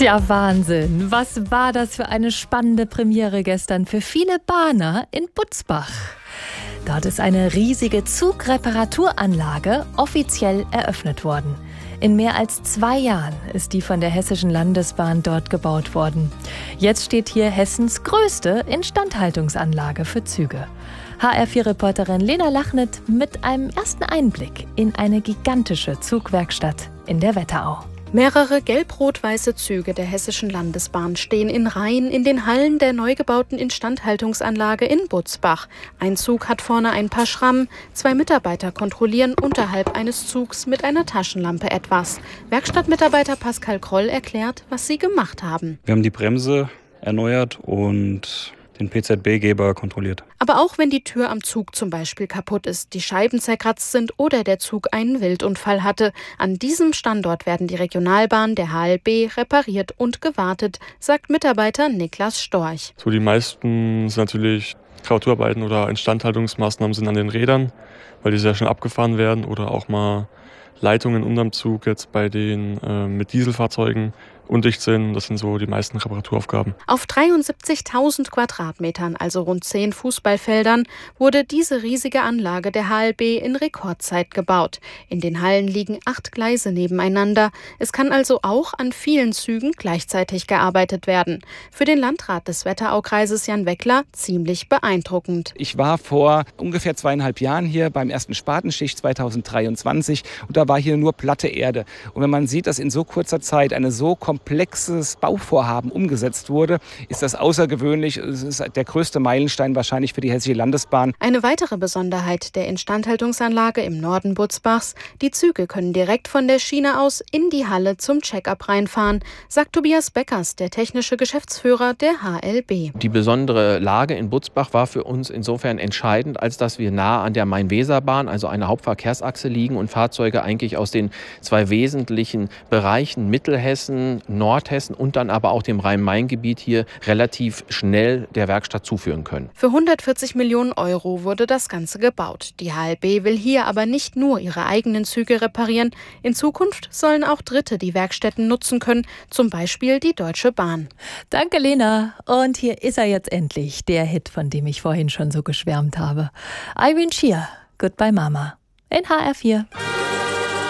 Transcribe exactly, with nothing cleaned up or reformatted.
Tja, Wahnsinn. Was war das für eine spannende Premiere gestern für viele Bahner in Butzbach? Dort ist eine riesige Zugreparaturanlage offiziell eröffnet worden. In mehr als zwei Jahren ist die von der Hessischen Landesbahn dort gebaut worden. Jetzt steht hier Hessens größte Instandhaltungsanlage für Züge. H R vier Reporterin Lena Lachnet mit einem ersten Einblick in eine gigantische Zugwerkstatt in der Wetterau. Mehrere gelb-rot-weiße Züge der Hessischen Landesbahn stehen in Reihen in den Hallen der neu gebauten Instandhaltungsanlage in Butzbach. Ein Zug hat vorne ein paar Schrammen. Zwei Mitarbeiter kontrollieren unterhalb eines Zugs mit einer Taschenlampe etwas. Werkstattmitarbeiter Pascal Kroll erklärt, was sie gemacht haben. Wir haben die Bremse erneuert und den P Z B-Geber kontrolliert. Aber auch wenn die Tür am Zug zum Beispiel kaputt ist, die Scheiben zerkratzt sind oder der Zug einen Wildunfall hatte, an diesem Standort werden die Regionalbahnen der H L B repariert und gewartet, sagt Mitarbeiter Niklas Storch. So, die meisten sind natürlich Reparaturarbeiten oder Instandhaltungsmaßnahmen sind an den Rädern, weil die sehr schnell abgefahren werden, oder auch mal Leitungen unterm Zug jetzt bei den äh, mit Dieselfahrzeugen undicht sind. Das sind so die meisten Reparaturaufgaben. Auf dreiundsiebzigtausend Quadratmetern, also rund zehn Fußballfeldern, wurde diese riesige Anlage der H L B in Rekordzeit gebaut. In den Hallen liegen acht Gleise nebeneinander. Es kann also auch an vielen Zügen gleichzeitig gearbeitet werden. Für den Landrat des Wetteraukreises Jan Weckler ziemlich beeindruckend. Ich war vor ungefähr zweieinhalb Jahren hier beim ersten Spatenstich zweitausenddreiundzwanzig und da war hier nur platte Erde. Und wenn man sieht, dass in so kurzer Zeit eine so komplexes Bauvorhaben umgesetzt wurde, ist das außergewöhnlich. Es ist der größte Meilenstein wahrscheinlich für die Hessische Landesbahn. Eine weitere Besonderheit der Instandhaltungsanlage im Norden Butzbachs: Die Züge können direkt von der Schiene aus in die Halle zum Check-up reinfahren, sagt Tobias Beckers, der technische Geschäftsführer der H L B. Die besondere Lage in Butzbach war für uns insofern entscheidend, als dass wir nah an der Main-Weser-Bahn, also einer Hauptverkehrsachse, liegen und Fahrzeuge eigentlich aus den zwei wesentlichen Bereichen Mittelhessen, Nordhessen und dann aber auch dem Rhein-Main-Gebiet hier relativ schnell der Werkstatt zuführen können. Für hundertvierzig Millionen Euro wurde das Ganze gebaut. Die H L B will hier aber nicht nur ihre eigenen Züge reparieren. In Zukunft sollen auch Dritte die Werkstätten nutzen können, zum Beispiel die Deutsche Bahn. Danke, Lena. Und hier ist er jetzt endlich, der Hit, von dem ich vorhin schon so geschwärmt habe. Irene Shear, Goodbye Mama, in H R vier.